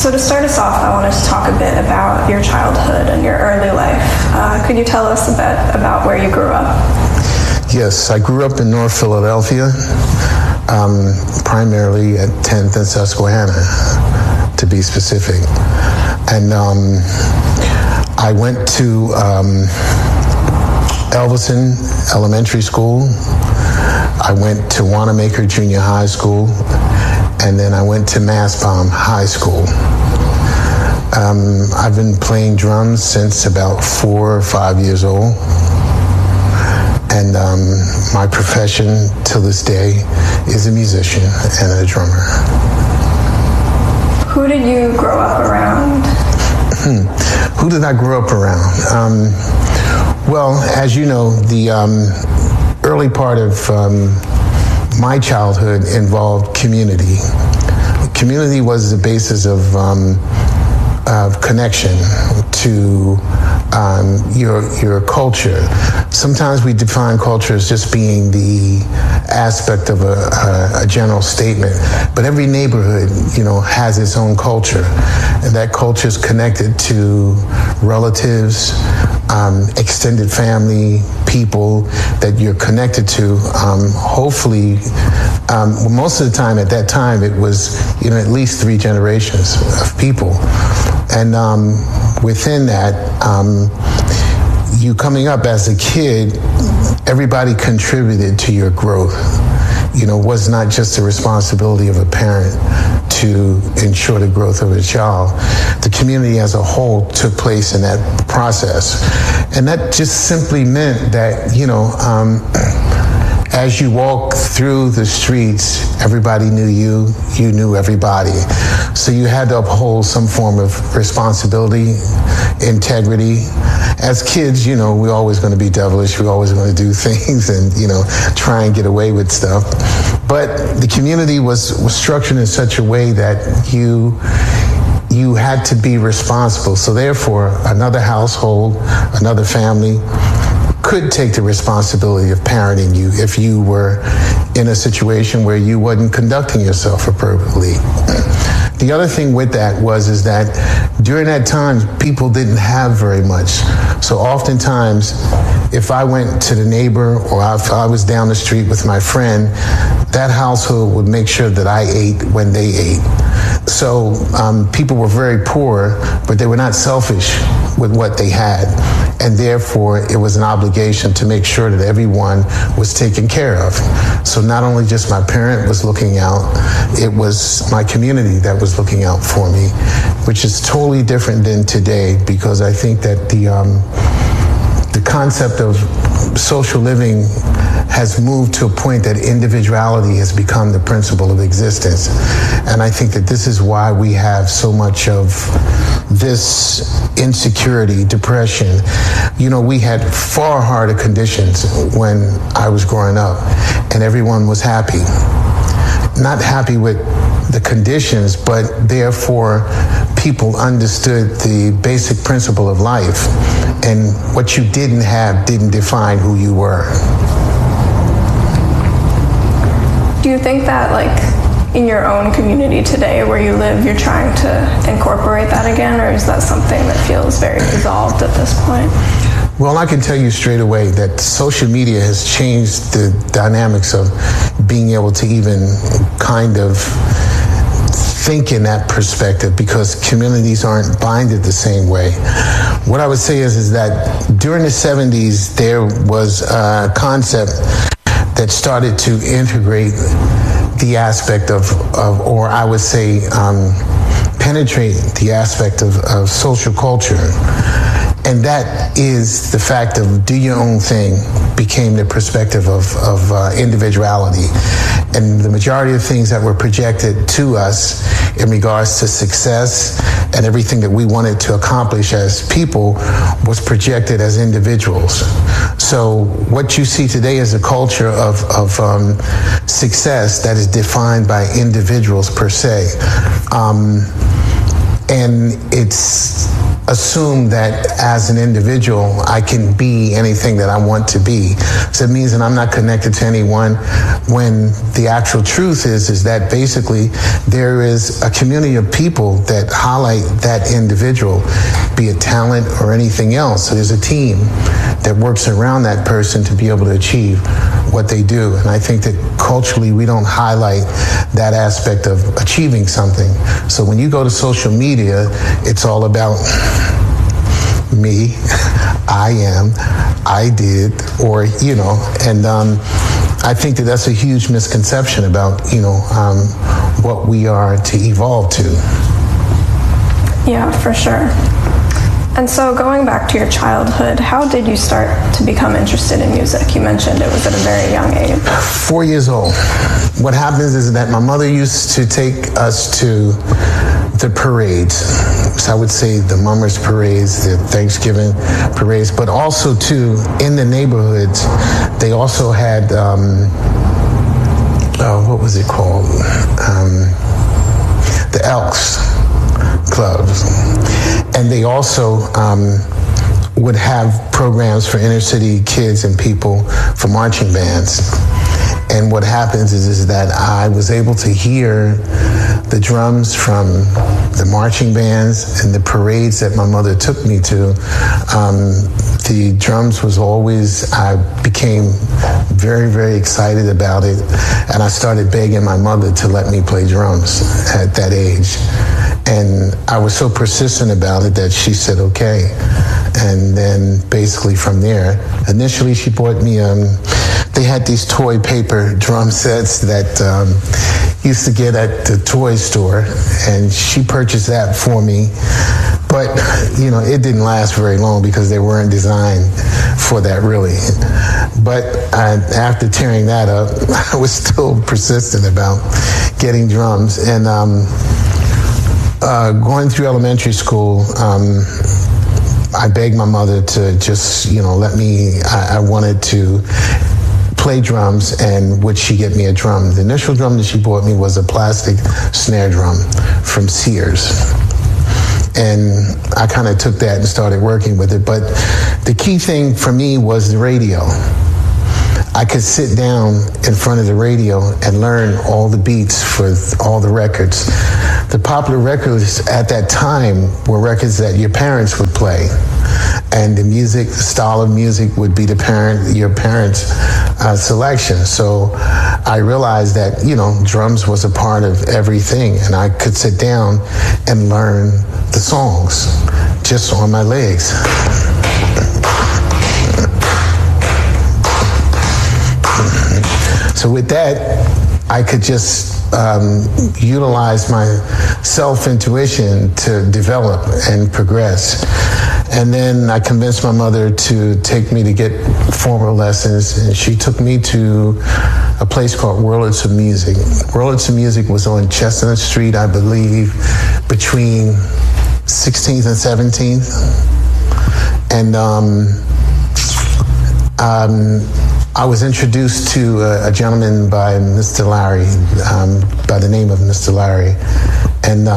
So to start us off, I wanted to talk a bit about your childhood and your early life. Could you tell us a bit about where you grew up? Yes, I grew up in North Philadelphia, primarily at 10th and Susquehanna, to be specific. And I went to Elverson Elementary School. I went to Wanamaker Junior High School, and then I went to Mastbaum High School. I've been playing drums since about 4 or 5 years old. And my profession till this day is a musician and a drummer. Who did you grow up around? Who did I grow up around? Well, as you know, the early part of my childhood involved community. Community was the basis of connection to your culture. Sometimes we define culture as just being the aspect of a general statement, but every neighborhood, has its own culture, and that culture is connected to relatives, extended family, people that you're connected to. Hopefully, most of the time at that time, it was at least 3 generations of people, and within that, you coming up as a kid, everybody contributed to your growth. Was not just the responsibility of a parent to ensure the growth of a child. The community as a whole took place in that process. And that just simply meant that, as you walk through the streets, everybody knew you, you knew everybody. So you had to uphold some form of responsibility, integrity. As kids, we're always going to be devilish, we're always going to do things and, try and get away with stuff. But the community was structured in such a way that you had to be responsible. So therefore, another household, another family could take the responsibility of parenting you if you were in a situation where you wasn't conducting yourself appropriately. The other thing with that is that during that time, people didn't have very much. So oftentimes, if I went to the neighbor or if I was down the street with my friend, that household would make sure that I ate when they ate. So people were very poor, but they were not selfish with what they had. And therefore, it was an obligation to make sure that everyone was taken care of. So not only just my parent was looking out, it was my community that was looking out for me, which is totally different than today, because I think that the concept of social living has moved to a point that individuality has become the principle of existence. And I think that this is why we have so much of this insecurity, depression. We had far harder conditions when I was growing up, and everyone was happy. Not happy with the conditions, but therefore people understood the basic principle of life, and what you didn't have didn't define who you were. Do you think that, in your own community today where you live, you're trying to incorporate that again, or is that something that feels very dissolved at this point? Well, I can tell you straight away that social media has changed the dynamics of being able to even kind of think in that perspective, because communities aren't binded the same way. What I would say is that during the 70s, there was a concept that started to integrate the aspect of or I would say, penetrate the aspect of social culture. And that is the fact of do your own thing became the perspective of individuality. And the majority of things that were projected to us in regards to success and everything that we wanted to accomplish as people was projected as individuals. So what you see today is a culture of success that is defined by individuals per se. And it's assume that as an individual I can be anything that I want to be. So it means that I'm not connected to anyone, when the actual truth is that basically there is a community of people that highlight that individual, be it talent or anything else. So there's a team that works around that person to be able to achieve what they do. And I think that culturally we don't highlight that aspect of achieving something. So when you go to social media, it's all about me, I am, I did, or, you know, and I think that that's a huge misconception about, you know, what we are to evolve to. Yeah, for sure. And so going back to your childhood, how did you start to become interested in music? You mentioned it was at a very young age. 4 years old. What happens is that my mother used to take us to the parades. So I would say the Mummers parades, the Thanksgiving parades, but also too, in the neighborhoods, they also had, what was it called? The Elks clubs. And they also would have programs for inner city kids and people for marching bands. And what happens is that I was able to hear the drums from the marching bands and the parades that my mother took me to. The drums was always, I became very, very excited about it. And I started begging my mother to let me play drums at that age. And I was so persistent about it that she said, okay. And then basically from there, initially she bought me, they had these toy paper drum sets that used to get at the toy store, and she purchased that for me. But, you know, it didn't last very long because they weren't designed for that really. But after tearing that up, I was still persistent about getting drums. And going through elementary school, I begged my mother to just, you know, let me, I wanted to play drums, and would she get me a drum? The initial drum that she bought me was a plastic snare drum from Sears. And I kind of took that and started working with it. But the key thing for me was the radio. I could sit down in front of the radio and learn all the beats for all the records. The popular records at that time were records that your parents would play. And the music, the style of music would be your parents' selection. So I realized that, you know, drums was a part of everything, and I could sit down and learn the songs just on my legs. So with that, I could just utilize my self-intuition to develop and progress. And then I convinced my mother to take me to get formal lessons, and she took me to a place called Wurlitzer of Music. Wurlitzer of Music was on Chestnut Street, I believe, between 16th and 17th. And I was introduced to a gentleman by Mr. Larry, by the name of Mr. Larry. And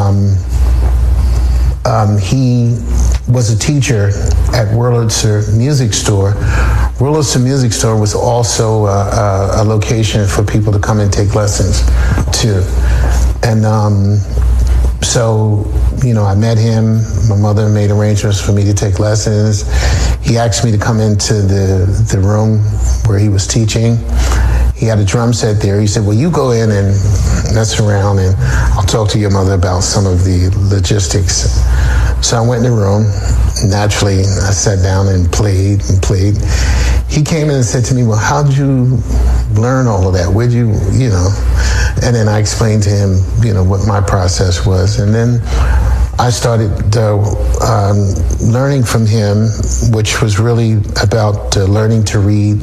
he was a teacher at Wurlitzer Music Store. Wurlitzer Music Store was also a location for people to come and take lessons too. And so, you know, I met him. My mother made arrangements for me to take lessons. He asked me to come into the room where he was teaching. He had a drum set there. He said, well, you go in and mess around, and I'll talk to your mother about some of the logistics. So I went in the room. Naturally, I sat down and played and played. He came in and said to me, well, how'd you learn all of that? Where'd you, you know? And then I explained to him, you know, what my process was. And then I started learning from him, which was really about learning to read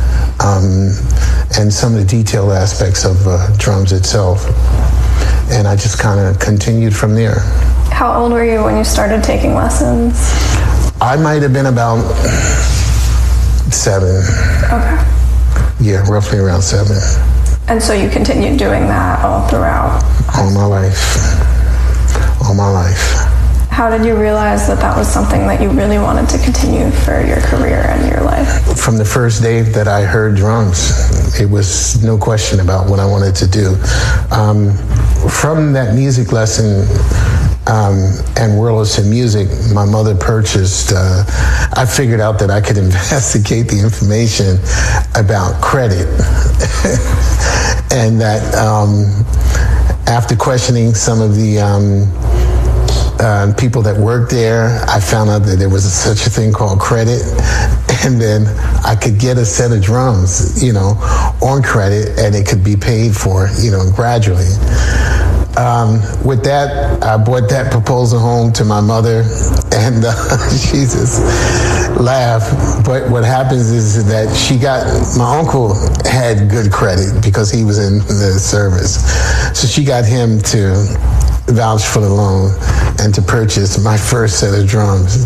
and some of the detailed aspects of drums itself. And I just kind of continued from there. How old were you when you started taking lessons? I might have been about 7. Okay. Yeah, roughly around 7. And so you continued doing that all throughout? All my life. All my life. How did you realize that that was something that you really wanted to continue for your career and your life? From the first day that I heard drums, it was no question about what I wanted to do. From that music lesson and Wurlitzer Music, my mother purchased, I figured out that I could investigate the information about credit. And that after questioning some of the people that worked there, I found out that there was such a thing called credit, and then I could get a set of drums, on credit, and it could be paid for, gradually. With that, I brought that proposal home to my mother, and she just laughed. But what happens is that my uncle had good credit because he was in the service. So she got him to vouch for the loan and to purchase my first set of drums.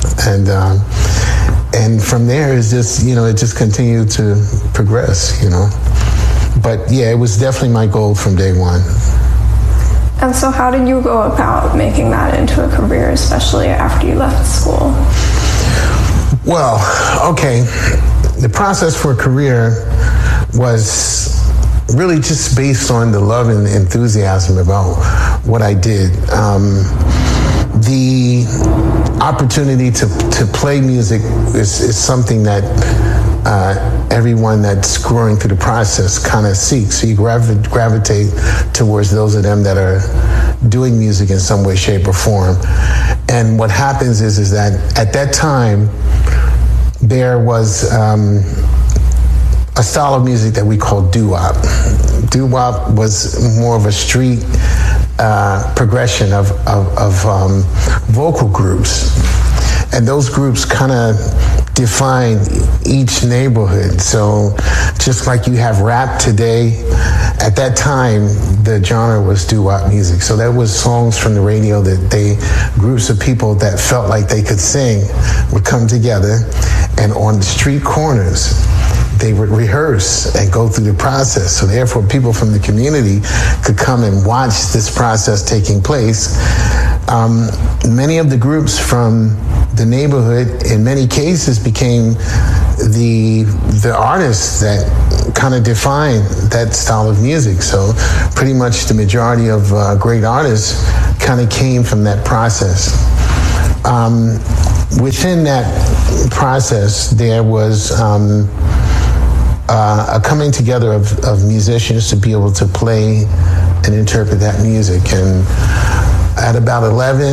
And from there, it's just, it just continued to progress, But yeah, it was definitely my goal from day one. And so how did you go about making that into a career, especially after you left school? Well, okay. The process for a career was really just based on the love and enthusiasm about what I did. The opportunity to play music is something that everyone that's growing through the process kind of seeks. So you gravitate towards those of them that are doing music in some way, shape, or form. And what happens is that at that time, there was a style of music that we called doo-wop. Doo-wop was more of a street progression of vocal groups. And those groups kind of define each neighborhood. So just like you have rap today, at that time, the genre was doo-wop music. So that was songs from the radio that groups of people that felt like they could sing would come together, and on the street corners, they would rehearse and go through the process. So therefore, people from the community could come and watch this process taking place. Many of the groups from the neighborhood, in many cases, became the artists that kind of defined that style of music. So pretty much the majority of great artists kind of came from that process. Within that process, there was a coming together of musicians to be able to play and interpret that music. And at about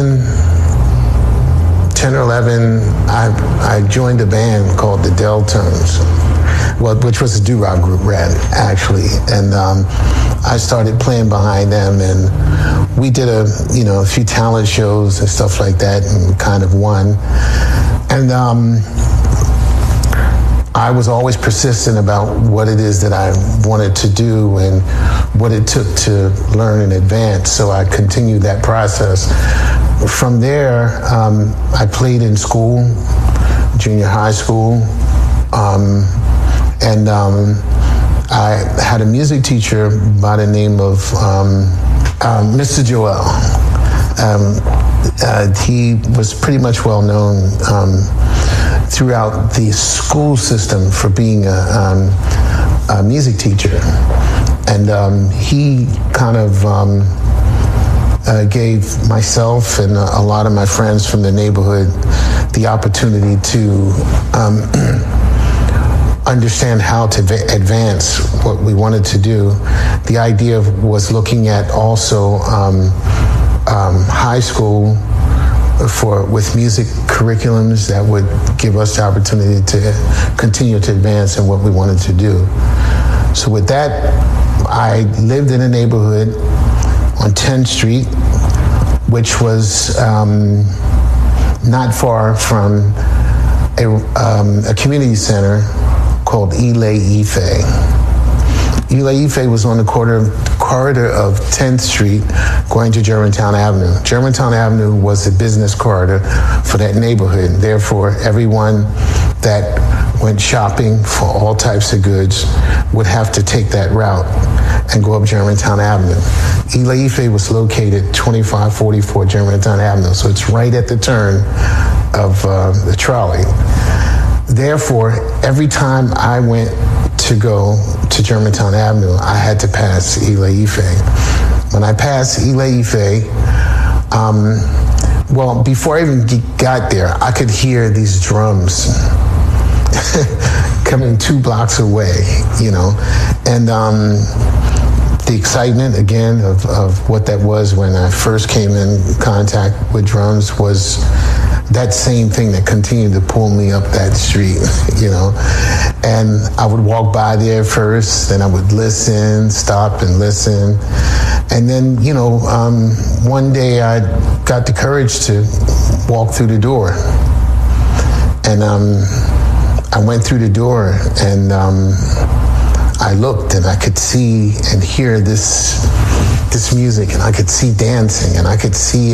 10 or 11, I joined a band called the Deltones, which was a doo-wop group, actually. And I started playing behind them, and we did a few talent shows and stuff like that, and kind of won. And I was always persistent about what it is that I wanted to do and what it took to learn in advance. So I continued that process. From there, I played in school, junior high school, and I had a music teacher by the name of Mr. Joel. He was pretty much well known throughout the school system for being a music teacher. And he kind of gave myself and a lot of my friends from the neighborhood the opportunity to understand how to advance what we wanted to do. The idea was looking at also high school with music curriculums that would give us the opportunity to continue to advance in what we wanted to do. So with that, I lived in a neighborhood on 10th Street, which was not far from a community center called Ile Ife. Ile Ife was on the corridor of 10th Street going to Germantown Avenue. Germantown Avenue was the business corridor for that neighborhood. Therefore, everyone that went shopping for all types of goods would have to take that route and go up Germantown Avenue. Ile Ife was located 2544 Germantown Avenue, so it's right at the turn of the trolley. Therefore, every time I went to go to Germantown Avenue, I had to pass Ile Ife. When I passed Ile Ife, well, before I even got there, I could hear these drums coming 2 blocks away, you know, and the excitement again of what that was when I first came in contact with drums was that same thing that continued to pull me up that street, you know. And I would walk by there first, then I would listen, stop and listen. And then, you know, one day I got the courage to walk through the door. And I went through the door and I looked and I could see and hear this music, and I could see dancing, and I could see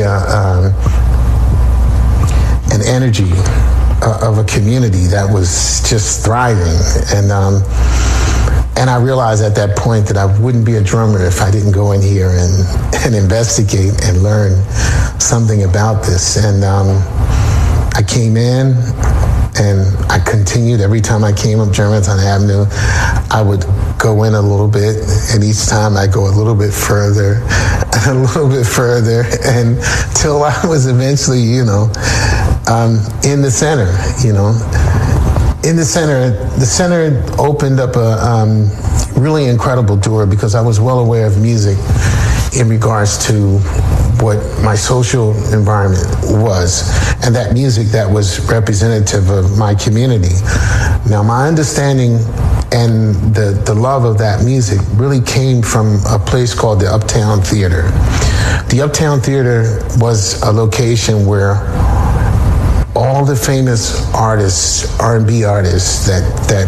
an energy of a community that was just thriving. And I realized at that point that I wouldn't be a drummer if I didn't go in here and investigate and learn something about this. And I came in and I continued. Every time I came up Germantown Avenue, I would go in a little bit, and each time I go a little bit further, a little bit further, until I was eventually, you know, in the center, you know. In the center opened up a really incredible door, because I was well aware of music in regards to what my social environment was, and that music that was representative of my community. Now, my understanding and the love of that music really came from a place called the Uptown Theater. The Uptown Theater was a location where all the famous artists, R&B artists that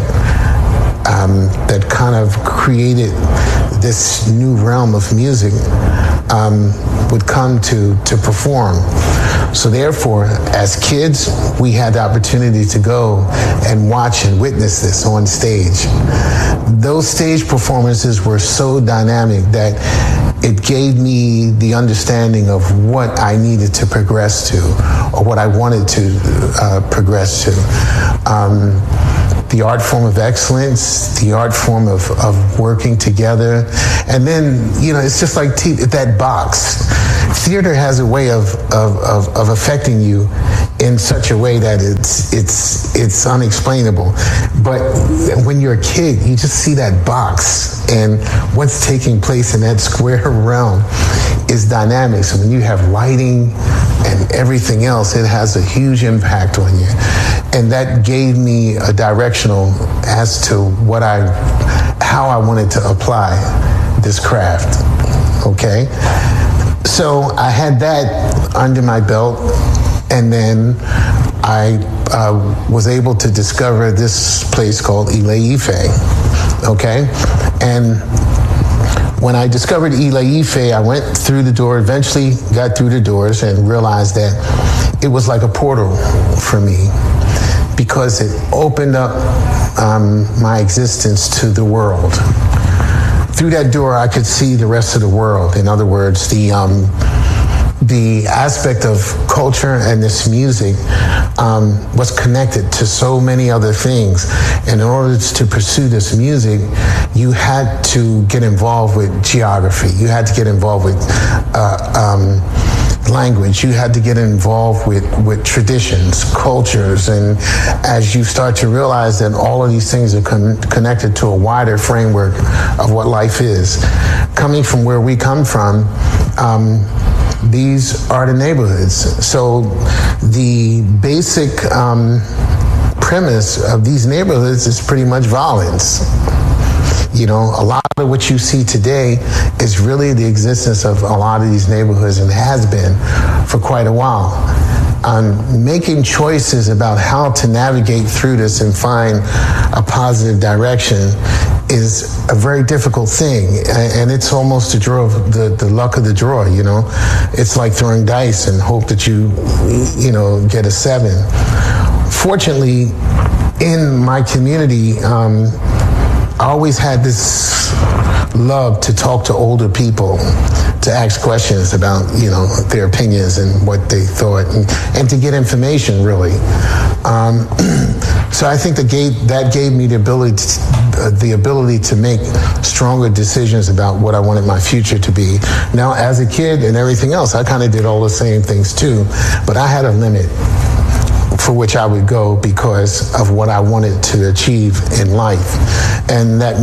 kind of created this new realm of music would come to perform. So therefore, as kids, we had the opportunity to go and watch and witness this on stage. Those stage performances were so dynamic that it gave me the understanding of what I needed to progress to, or what I wanted to progress to. The art form of excellence, the art form of working together. And then, you know, it's just like that box. Theater has a way of affecting you in such a way that it's unexplainable. But when you're a kid, you just see that box, and what's taking place in that square realm is dynamic. So when you have lighting and everything else, it has a huge impact on you. And that gave me a directional as to how I wanted to apply this craft, okay? So I had that under my belt, and then I was able to discover this place called Ile Ife, okay? And when I discovered Ile Ife, I went through the door, eventually got through the doors, and realized that it was like a portal for me, because it opened up my existence to the world. Through that door, I could see the rest of the world. In other words, the aspect of culture and this music was connected to so many other things. And in order to pursue this music, you had to get involved with geography. You had to get involved with language. You had to get involved with traditions, cultures, and as you start to realize that all of these things are connected to a wider framework of what life is. Coming from where we come from, these are the neighborhoods. So the basic premise of these neighborhoods is pretty much violence. You know, a lot of what you see today is really the existence of a lot of these neighborhoods, and has been for quite a while. Making choices about how to navigate through this and find a positive direction is a very difficult thing, and it's almost the luck of the draw, you know. It's like throwing dice and hope that you get a 7. Fortunately, in my community, I always had this love to talk to older people, to ask questions about, their opinions and what they thought, and to get information, really. So I think that gave me the ability to make stronger decisions about what I wanted my future to be. Now, as a kid and everything else, I kind of did all the same things too, but I had a limit for which I would go because of what I wanted to achieve in life. And that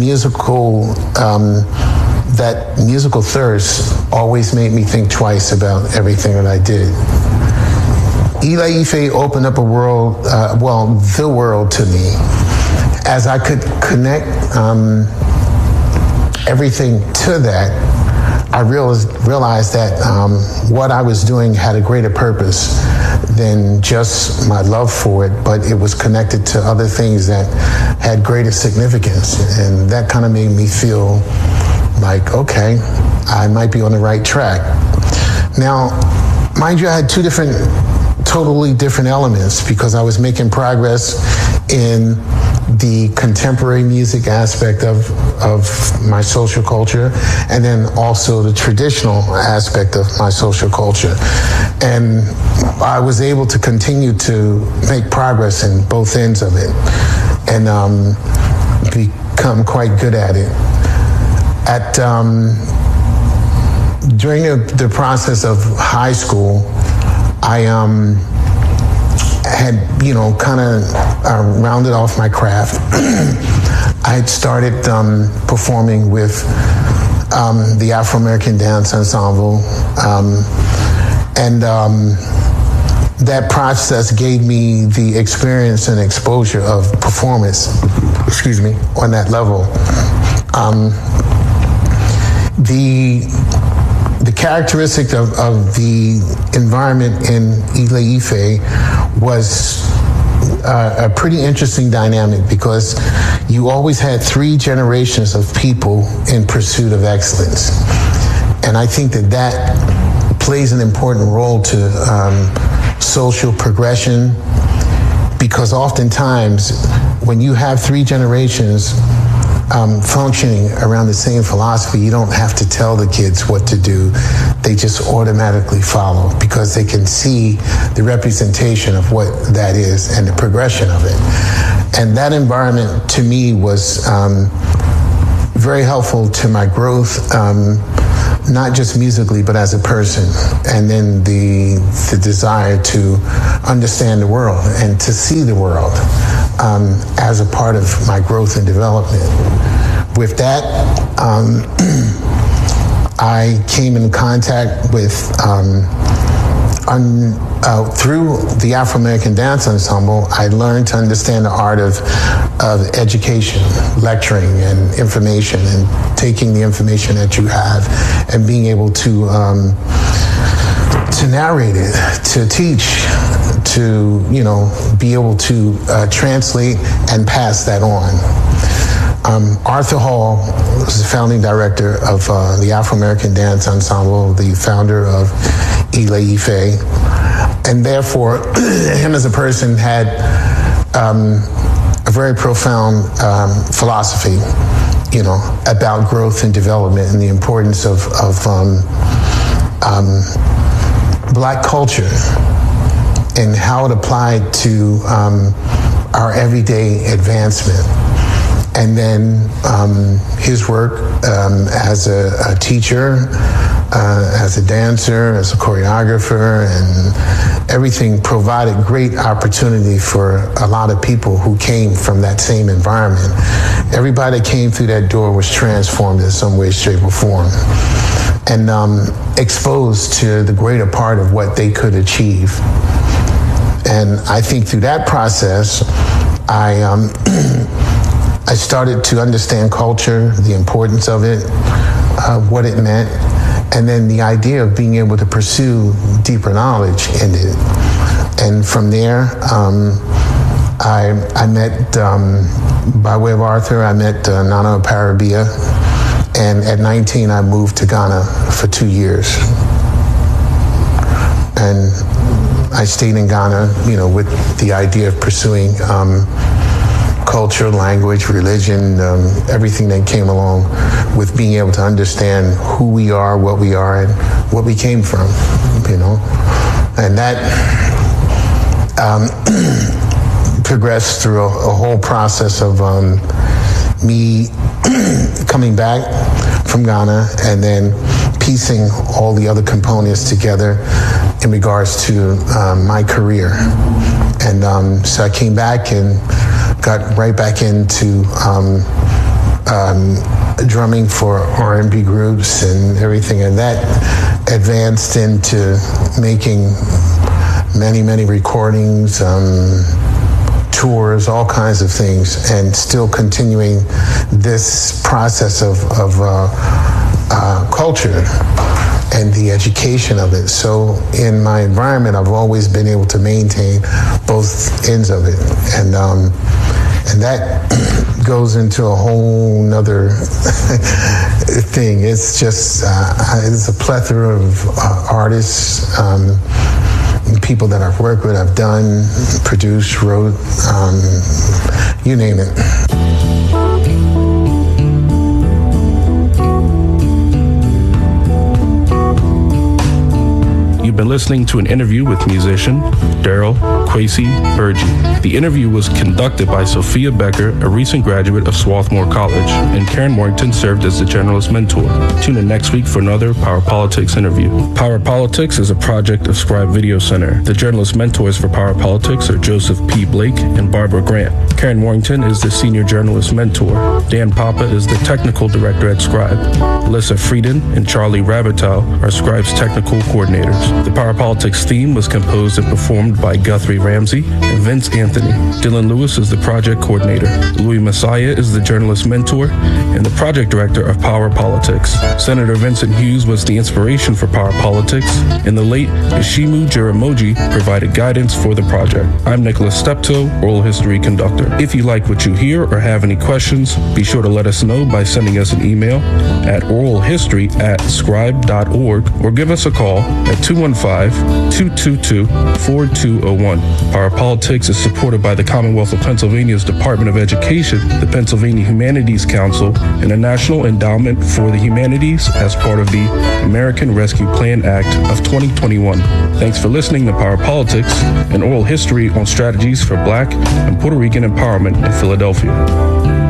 musical thirst always made me think twice about everything that I did. Ile Ife opened up the world to me, as I could connect everything to that. I realized that what I was doing had a greater purpose than just my love for it, but it was connected to other things that had greater significance. And that kind of made me feel like, okay, I might be on the right track. Now, mind you, I had two totally different elements, because I was making progress in the contemporary music aspect of my social culture, and then also the traditional aspect of my social culture. And I was able to continue to make progress in both ends of it and become quite good at it. During the process of high school, I had, kind of rounded off my craft. I had started performing with the Afro-American Dance Ensemble, and that process gave me the experience and exposure of performance, on that level. The characteristic of the environment in Ile Ife was a pretty interesting dynamic, because you always had three generations of people in pursuit of excellence. And I think that plays an important role to social progression, because oftentimes when you have three generations functioning around the same philosophy, you don't have to tell the kids what to do. They just automatically follow, because they can see the representation of what that is and the progression of it. And that environment, to me, was very helpful to my growth, not just musically, but as a person. And then the desire to understand the world and to see the world as a part of my growth and development. With that, I came in contact with, through the Afro-American Dance Ensemble, I learned to understand the art of education, lecturing and information, and taking the information that you have and being able to narrate it, to teach, to, be able to translate and pass that on. Arthur Hall was the founding director of the Afro-American Dance Ensemble, the founder of Ile Ife, and therefore him as a person had a very profound philosophy, about growth and development and the importance of Black culture and how it applied to our everyday advancement. And then his work as a teacher, as a dancer, as a choreographer, and everything provided great opportunity for a lot of people who came from that same environment. Everybody that came through that door was transformed in some way, shape, or form, and exposed to the greater part of what they could achieve. And I think through that process, I started to understand culture, the importance of it, what it meant, and then the idea of being able to pursue deeper knowledge in it. And from there, I met, by way of Arthur, I met Nana Parabia, and at 19 I moved to Ghana for 2 years. And I stayed in Ghana, with the idea of pursuing culture, language, religion, everything that came along with being able to understand who we are, what we are, and what we came from, you know. And that progressed through a whole process of me coming back from Ghana and then piecing all the other components together in regards to my career. And so I came back and got right back into drumming for R&B groups and everything, and that advanced into making many recordings, tours, all kinds of things, and still continuing this process of culture and the education of it. So in my environment, I've always been able to maintain both ends of it, and that goes into a whole nother thing. It's just it's a plethora of artists, people that I've worked with, I've done, produced, wrote, you name it. You've been listening to an interview with musician Daryl Kwesi Burgee. The interview was conducted by Sophia Becker, a recent graduate of Swarthmore College, and Karen Warrington served as the journalist mentor. Tune in next week for another Power Politics interview. Power Politics is a project of Scribe Video Center. The journalist mentors for Power Politics are Joseph P. Blake and Barbara Grant. Karen Warrington is the senior journalist mentor. Dan Papa is the technical director at Scribe. Alyssa Frieden and Charlie Rabatow are Scribe's technical coordinators. The Power Politics theme was composed and performed by Guthrie Ramsey and Vince Anthony. Dylan Lewis is the project coordinator. Louis Messiah is the journalist mentor and the project director of Power Politics. Senator Vincent Hughes was the inspiration for Power Politics, and the late Ishimu Jiramoji provided guidance for the project. I'm Nicholas Steptoe, oral history conductor. If you like what you hear or have any questions, be sure to let us know by sending us an email at oralhistory@scribe.org or give us a call at 215-222-4201. Power Politics is supported by the Commonwealth of Pennsylvania's Department of Education, the Pennsylvania Humanities Council, and the National Endowment for the Humanities as part of the American Rescue Plan Act of 2021. Thanks for listening to Power Politics, an oral history on strategies for Black and Puerto Rican empowerment in Philadelphia.